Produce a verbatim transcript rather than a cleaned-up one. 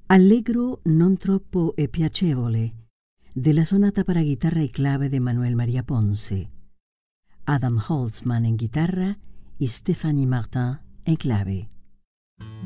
Allegro non troppo e piacevole della sonata para guitarra y clave de Manuel María Ponce. Adam Holzman en guitarra y Stéphanie Martin en clave.